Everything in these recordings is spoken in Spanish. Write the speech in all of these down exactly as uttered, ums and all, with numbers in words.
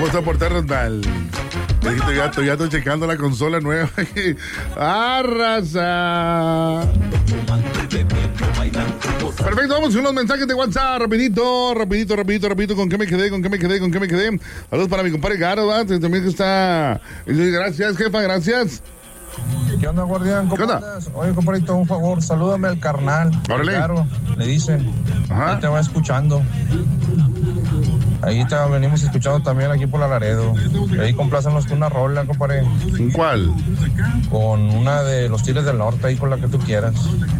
Vamos a portarnos mal. Ya estoy, ya estoy checando la consola nueva. ¡Arrasa! Perfecto, vamos con los mensajes de WhatsApp. Rapidito, rapidito, rapidito, rapidito. ¿Con qué me quedé? ¿Con qué me quedé? ¿Con qué me quedé? Saludos para mi compadre Garo, ¿verdad? También que está... Gracias, jefa, gracias. ¿Qué onda, guardián? ¿Cómo ¿Qué onda? andas? Oye, compadrito, un favor, salúdame al carnal. Órale. Claro, le dicen. Ajá. Ahí te va escuchando. Ahí te venimos escuchando también aquí por la Laredo. Ahí complácenos con una rola, compadre. ¿Con cuál? Con una de los Tigres del Norte, ahí con la que tú quieras.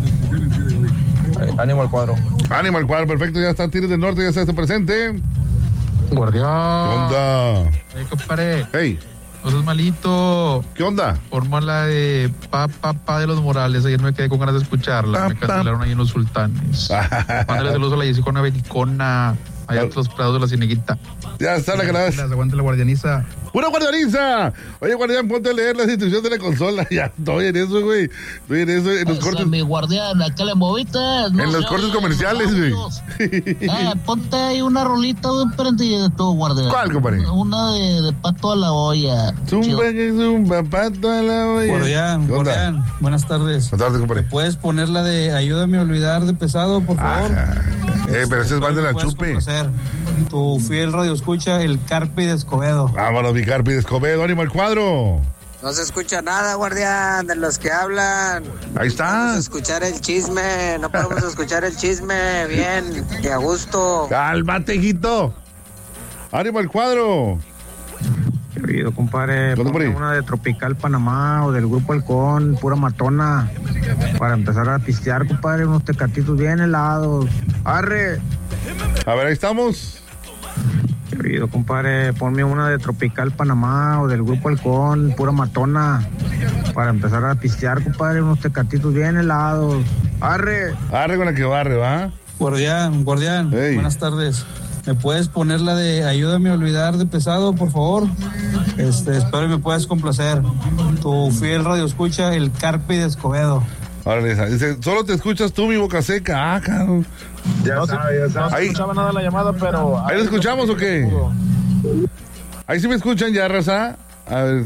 Ahí, ánimo al cuadro. Ánimo al cuadro, perfecto. Ya está Tigres del Norte, ya está este presente. Guardián. ¿Qué onda? Hey, compadre. Hey. No seas malito. ¿Qué onda? Forma la de Pa, Pa, Pa de los Morales. Ayer me quedé con ganas de escucharla. Pa, me cancelaron pa. ahí en los Sultanes. Mándale saludos a la Jessica Belicona. Allá en los prados de la Cineguita. Ya está la grada. Aguante la guardianiza. ¡Una guardianiza! Oye, guardián, ponte a leer las instrucciones de la consola. Ya estoy en eso, güey. Estoy en eso, en los Esa, cortes. mi guardián, acá le moviste. No En los se cortes oye, comerciales, los güey. audios. Eh, ponte ahí una rolita, güey, espérate, de tu guardián. ¿Cuál, compadre? Una de, de pato a la olla. Zumba, que zumba, pato a la olla. Guardián, ¿Qué onda? guardián, buenas tardes. Buenas tardes, compadre. ¿Puedes poner la de Ayúdame a olvidar de pesado, por favor? Ajá. Eh, pero ese es más de la ¿Puedes chupe. complacer? Tu fiel radio escucha, el Carpi de Escobedo. Vámonos, mi Carpi de Escobedo, ánimo al cuadro. No se escucha nada, guardián, de los que hablan. Ahí está. Podemos escuchar el chisme, no podemos escuchar el chisme bien y a gusto. Cálmate, hijito. Ánimo al cuadro. Querido compadre, ¿Dónde, ponme una de Tropical Panamá o del Grupo Halcón, pura matona, para empezar a pistear, compadre, unos tecatitos bien helados. ¡Arre! A ver, ahí estamos. Querido compadre, ponme una de Tropical Panamá o del Grupo Halcón, pura matona, para empezar a pistear, compadre, unos tecatitos bien helados. ¡Arre! Arre con la que barre, ¿va? Guardián, guardián, Hey. buenas tardes. ¿Me puedes poner la de Ayúdame a olvidar de pesado, por favor? Este, espero que me puedas complacer. Tu fiel radio escucha, el Carpi de Escobedo. Órale, esa. Dice, solo te escuchas tú, mi boca seca. Ah, cabrón. Ya No, sabe, ya sabe. No ahí- se escuchaba nada de la llamada, pero... ¿Ahí lo escuchamos o qué? Ahí sí me escuchan ya, raza. A ver.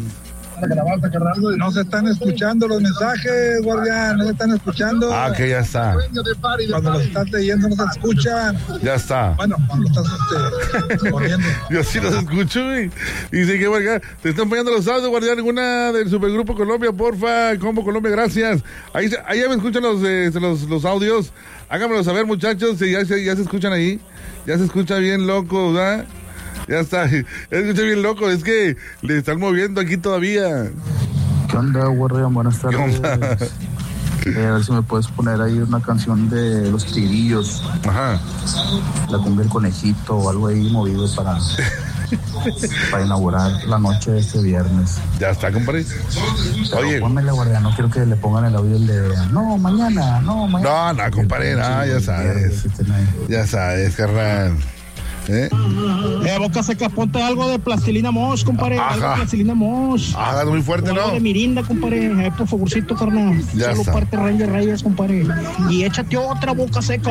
No se están escuchando los mensajes, guardián, no se están escuchando. Ah, que ya está. Cuando los estás leyendo no se escuchan. Ya está. Bueno, cuando estás este, corriendo. Yo sí los escucho, güey. Dice que, guardián, te están fallando los audios, guardián. Alguna del Supergrupo Colombia, porfa. Combo Colombia, gracias. Ahí, se- ahí ya me escuchan los, eh, los, los audios. Háganmelo saber, muchachos. Si ya, se- ya se escuchan ahí. Ya se escucha bien loco, ¿verdad? Ya está. Ya se escucha bien loco. Es que le están moviendo aquí todavía. ¿Qué onda, guardián? Buenas tardes. ¿Qué onda? Eh, a ver si me puedes poner ahí una canción de Los Tigrillos. Ajá. La cumbia del conejito o algo ahí movido para, para inaugurar la noche de este viernes. Ya está, compadre. Pero Oye. pónmele, guardián, no quiero que le pongan el audio el de no, mañana, no, mañana. No, no, compadre, no, ya sabes. Ya sabes, carnal. ¿Eh? Eh, boca seca, ponte algo de plastilina Mosh, compadre. Ajá. Algo de plastilina Mosh. Hagas muy fuerte, Algo ¿no? de Mirinda, compadre. Eh, por favorcito, carnal. Ya Solo está. parte Ranger Reyes, compadre. Y échate otra boca seca.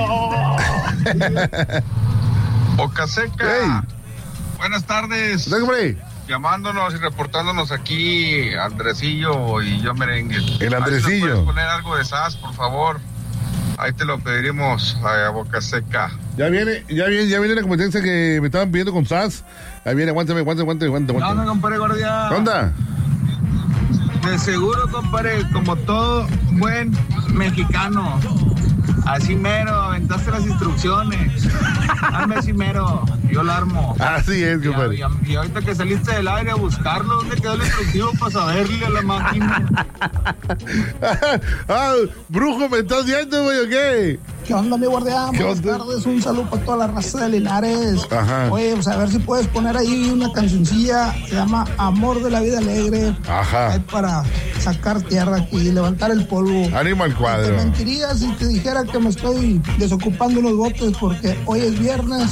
Boca Seca. Buenas tardes. Llamándonos y reportándonos aquí, Andresillo y yo Merengue. El Andresillo. Ahí nos puedes poner algo de S A S, por favor. Ahí te lo pediremos a Boca Seca. Ya viene, ya viene, ya viene la competencia que me estaban pidiendo con S A S. Ahí viene, aguántame, aguántame, aguántame, aguántame. No, no, compadre guardián. ¿Qué onda? De seguro, compadre, como todo buen mexicano. Así mero, aventaste las instrucciones. Hazme así mero, yo la armo. Así es, Y, compadre. y- y ahorita que saliste del aire a buscarlo, ¿dónde quedó el instructivo para saberle a la máquina? Ah, brujo, ¿me estás viendo, güey, o qué? ¿Qué onda, mi guardián? ¿Qué Buenas onda? tardes, un saludo para toda la raza de Linares. Ajá. Oye, pues a ver si puedes poner ahí una cancioncilla, se llama Amor de la Vida Alegre. Ajá. Ahí para sacar tierra aquí y levantar el polvo. Ánimo al Te cuadro. mentiría si te dijera que me estoy desocupando unos botes porque hoy es viernes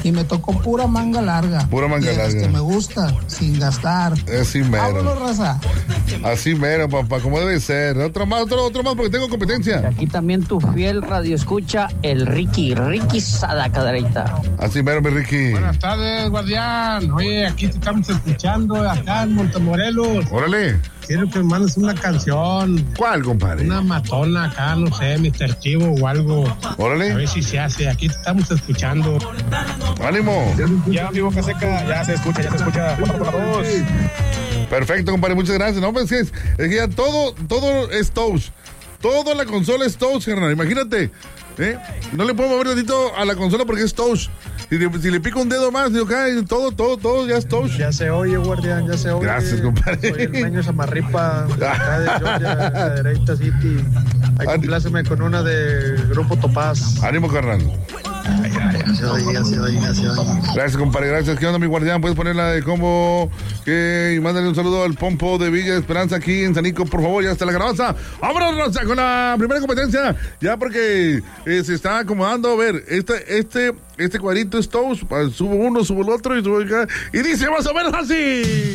y me tocó pura manga larga. Pura manga de las larga. que me gusta, sin gastar. Así mero. Vámonos, raza. Así mero, papá, como debe ser. Otro más, otro, otro más, porque tengo competencia. Aquí también tu fiel radio escucha, el Ricky, Ricky Sadacaderita. Así mero, mi Ricky. Buenas tardes, guardián. Oye, aquí te estamos escuchando, acá en Montemorelos. Órale. Quiero que me mandes una canción. ¿Cuál, compadre? Una matona acá, no sé, mister Chivo o algo. Órale. A ver si se hace. Aquí te estamos escuchando. ¡Ánimo! Ya, mi boca seca, ya se escucha, ya se escucha. Dos. Perfecto, compadre, muchas gracias. No, pues es, es que ya todo, todo es touch. Toda la consola es touch, carnal. Imagínate. ¿eh? No le puedo mover tantito a la consola porque es touch. Si le, si le pico un dedo más, digo, cae, todo, todo, todo, ya es touch. Ya se oye, guardián, ya se oye. Gracias, compadre. Soy el Meño Samarripa, de acá de Georgia, de Cadereyta City. Ahí compláceme con una de Grupo Topaz. Ánimo, carnal. Ay, ay, ya se oye, ya se oye, ya se oye. Gracias, compadre, gracias. ¿Qué onda, mi guardián? Puedes ponerla de combo. Que... Y mándale un saludo al Pompo de Villa Esperanza aquí en Sanico, por favor, ya está la calabaza. Vámonos, Rosa, con la primera competencia. Ya porque eh, se está acomodando. A ver, este, este, este cuadrito es toast. Subo uno, subo el otro y subo acá. Y dice más o menos así.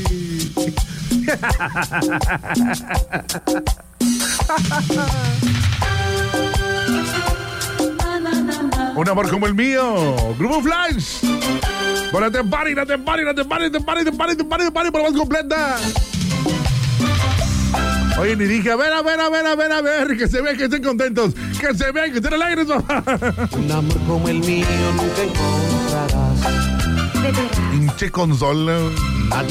Un amor como el mío. Grupo Flash. Con la Tempari, la Tempari, la Tempari, Tempari, Tempari, Tempari, Tempari, por la más completa. Oye, ni dije, a ver, a ver, a ver, a ver, a ver, que se vean que estén contentos, que se vean que estén alegres. Un amor como el mío nunca encontrarás. Pinche consola.